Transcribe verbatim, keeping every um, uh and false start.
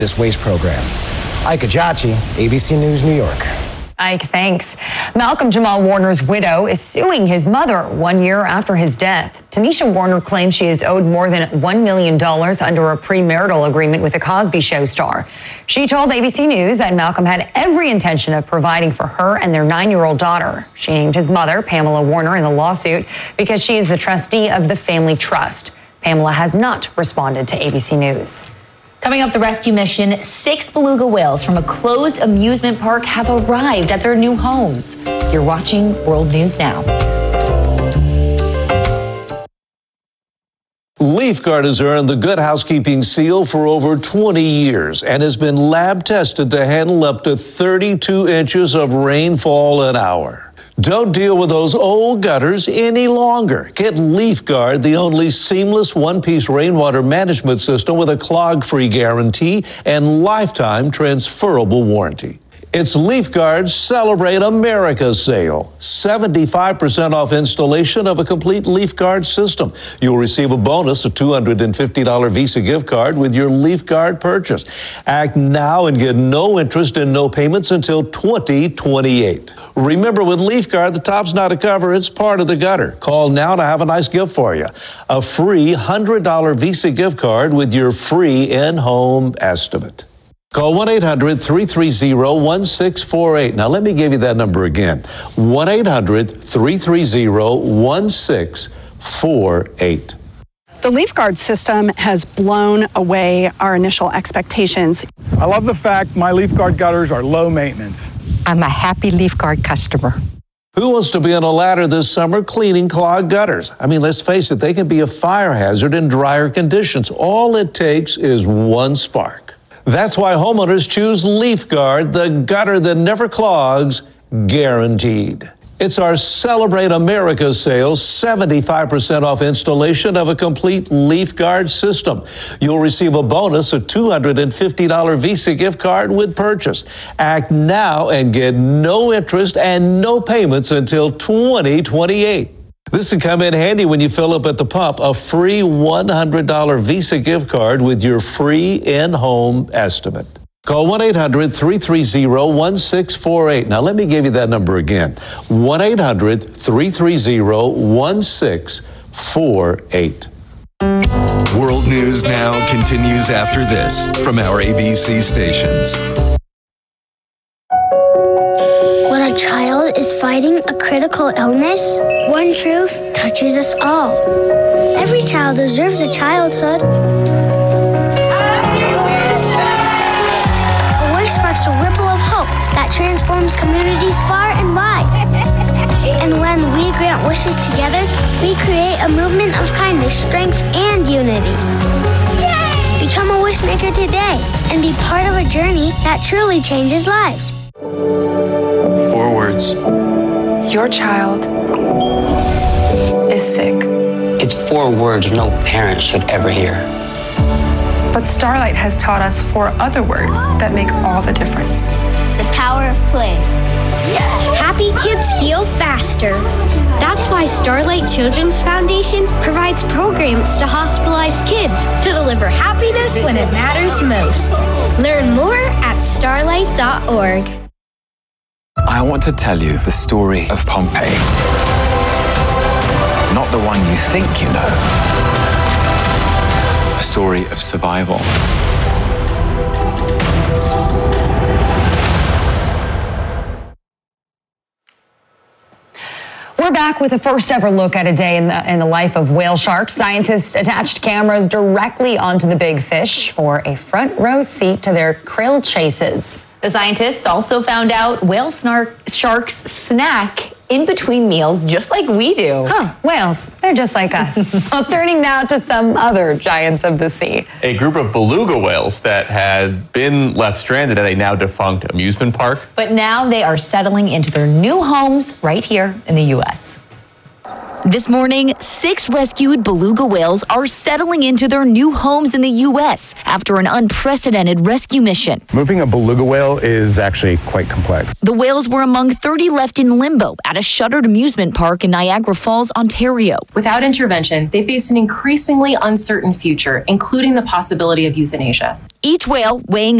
this waste program. Ike Ajachi, A B C News, New York. Ike, thanks. Malcolm Jamal Warner's widow is suing his mother one year after his death. Tanisha Warner claims she is owed more than one million dollars under a premarital agreement with the Cosby Show star. She told A B C News that Malcolm had every intention of providing for her and their nine-year-old daughter. She named his mother, Pamela Warner, in the lawsuit because she is the trustee of the family trust. Pamela has not responded to A B C News. Coming up, the rescue mission, six beluga whales from a closed amusement park have arrived at their new homes. You're watching World News Now. LeafGuard has earned the Good Housekeeping seal for over twenty years and has been lab tested to handle up to thirty-two inches of rainfall an hour. Don't deal with those old gutters any longer. Get LeafGuard, the only seamless one-piece rainwater management system with a clog-free guarantee and lifetime transferable warranty. It's LeafGuard's Celebrate America sale. seventy-five percent off installation of a complete LeafGuard system. You'll receive a bonus, a two hundred fifty dollars Visa gift card with your LeafGuard purchase. Act now and get no interest and no payments until twenty twenty-eight. Remember, with LeafGuard, the top's not a cover, it's part of the gutter. Call now to have a nice gift for you. A free one hundred dollars Visa gift card with your free in-home estimate. Call one eight hundred, three three zero, one six four eight. Now, let me give you that number again. one eight hundred, three three zero, one six four eight. The LeafGuard system has blown away our initial expectations. I love the fact my LeafGuard gutters are low maintenance. I'm a happy LeafGuard customer. Who wants to be on a ladder this summer cleaning clogged gutters? I mean, let's face it, they can be a fire hazard in drier conditions. All it takes is one spark. That's why homeowners choose LeafGuard, the gutter that never clogs, guaranteed. It's our Celebrate America sale, seventy-five percent off installation of a complete LeafGuard system. You'll receive a bonus, a two hundred fifty dollars Visa gift card with purchase. Act now and get no interest and no payments until twenty twenty-eight. This will come in handy when you fill up at the pump, a free one hundred dollars Visa gift card with your free in-home estimate. Call one eight hundred, three three zero, one six four eight. Now, let me give you that number again. one eight hundred, three three zero, one six four eight. World News Now continues after this from our A B C stations. When a child is fighting a critical illness, one truth touches us all. Every child deserves a childhood. A wish sparks a ripple of hope that transforms communities far and wide. And when we grant wishes together, we create a movement of kindness, strength, and unity. Become a wish maker today and be part of a journey that truly changes lives. Four words. Your child is sick. It's four words no parent should ever hear. But Starlight has taught us four other words that make all the difference. The power of play. Happy kids heal faster. That's why Starlight Children's Foundation provides programs to hospitalized kids to deliver happiness when it matters most. Learn more at starlight dot org. I want to tell you the story of Pompeii. Not the one you think you know. A story of survival. We're back with a first ever look at a day in the, in the life of whale sharks. Scientists attached cameras directly onto the big fish for a front row seat to their krill chases. The scientists also found out whale snark, sharks snack in between meals just like we do. Huh, whales, they're just like us. Well, turning now to some other giants of the sea. A group of beluga whales that had been left stranded at a now defunct amusement park. But now they are settling into their new homes right here in the U S This morning, six rescued beluga whales are settling into their new homes in the U S after an unprecedented rescue mission. Moving a beluga whale is actually quite complex. The whales were among thirty left in limbo at a shuttered amusement park in Niagara Falls, Ontario. Without intervention, they face an increasingly uncertain future, including the possibility of euthanasia. Each whale weighing